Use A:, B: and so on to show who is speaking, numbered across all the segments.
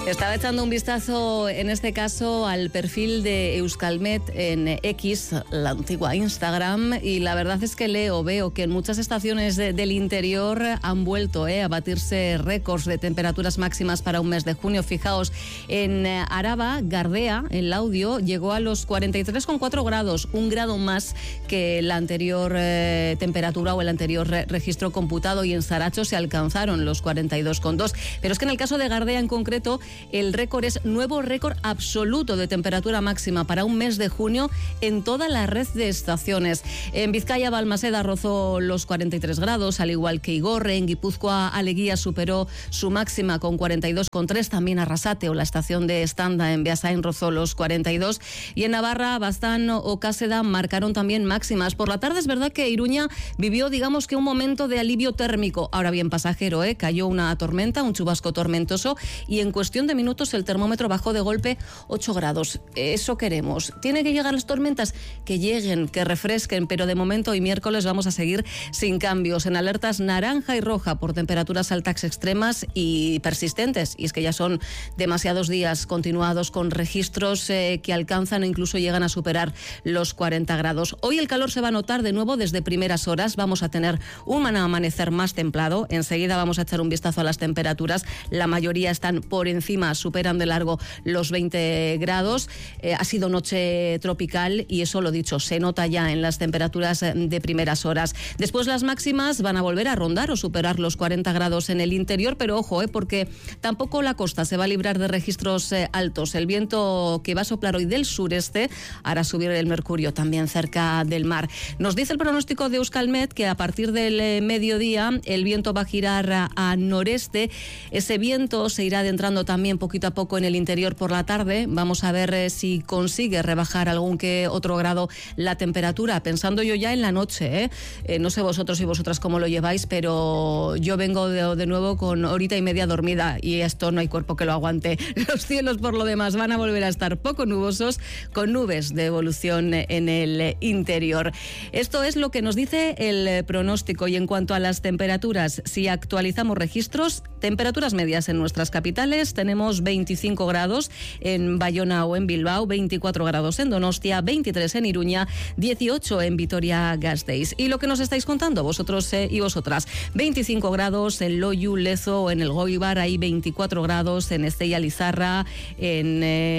A: Estaba echando un vistazo, en este caso, al perfil de Euskalmet en X, la antigua Instagram, y la verdad es que veo que en muchas estaciones del interior han vuelto a batirse récords de temperaturas máximas para un mes de junio. Fijaos, en Araba, Gardea, en Laudio, llegó a los 43,4 grados, un grado más que la anterior temperatura o el anterior registro computado, y en Saracho se alcanzaron los 42,2. Pero es que en el caso de Gardea en concreto, el récord es nuevo récord absoluto de temperatura máxima para un mes de junio en toda la red de estaciones. En Vizcaya, Balmaseda rozó los 43 grados, al igual que Igorre. En Guipúzcoa, Aleguía superó su máxima con 42,3. También Arrasate o la estación de Estanda en Beasain rozó los 42. Y en Navarra, Baztán o Cáseda marcaron también máximas. Por la tarde es verdad que Iruña vivió, digamos que un momento de alivio térmico. Ahora bien, pasajero, cayó una tormenta, un chubasco tormentoso, y en cuestión de minutos el termómetro bajó de golpe 8 grados. Eso queremos. ¿Tiene que llegar las tormentas? Que lleguen, que refresquen, pero de momento hoy miércoles vamos a seguir sin cambios, en alertas naranja y roja por temperaturas altas extremas y persistentes. Y es que ya son demasiados días continuados con registros que alcanzan o incluso llegan a superar los 40 grados. Hoy el calor se va a notar de nuevo desde primeras horas. Vamos a tener un amanecer más templado. Enseguida vamos a echar un vistazo a las temperaturas. La mayoría están por encima, superan de largo los 20 grados. Ha sido noche tropical y eso, lo dicho, se nota ya en las temperaturas de primeras horas. Después las máximas van a volver a rondar o superar los 40 grados en el interior, pero ojo, porque tampoco la costa se va a librar de registros altos. El viento que va a soplar hoy del sureste hará subir el mercurio también cerca del mar. Nos dice el pronóstico de Euskalmet que a partir del mediodía el viento va a girar a noreste. Ese viento se irá adentrando también poquito a poco en el interior por la tarde. Vamos a ver si consigue rebajar algún que otro grado la temperatura, pensando yo ya en la noche. No sé vosotros y vosotras cómo lo lleváis, pero yo vengo de nuevo con horita y media dormida y esto no hay cuerpo que lo aguante. Los cielos, por lo demás, van a volver a estar poco nubosos, con nubes de evolución en el interior. Esto es lo que nos dice el pronóstico. Y en cuanto a las temperaturas, si actualizamos registros, temperaturas medias en nuestras capitales, tenemos 25 grados en Bayona o en Bilbao, 24 grados en Donostia, 23 en Iruña, 18 en Vitoria-Gasteiz. Y lo que nos estáis contando vosotros y vosotras, 25 grados en Loiu, Lezo o en el Goibar, hay 24 grados en Estella Lizarra, en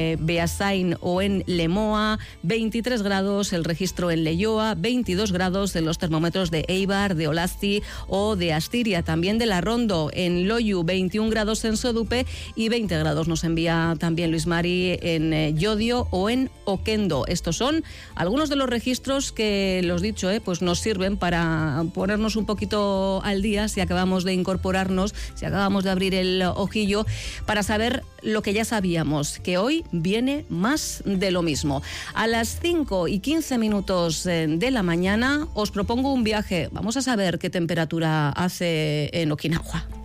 A: Beasain o en Lemoa, 23 grados el registro en Leioa, 22 grados en los termómetros de Eibar, de Olasti o de Astiria, también de Larrondo. En Loiu, 21 grados en Sodupe y 20 grados nos envía también Luis Mari en Llodio o en Oquendo. Estos son algunos de los registros que, los dicho, pues nos sirven para ponernos un poquito al día si acabamos de incorporarnos, si acabamos de abrir el ojillo, para saber lo que ya sabíamos, que hoy viene más de lo mismo. A las 5:15 de la mañana os propongo un viaje. Vamos a saber qué temperatura hace en Okinawa.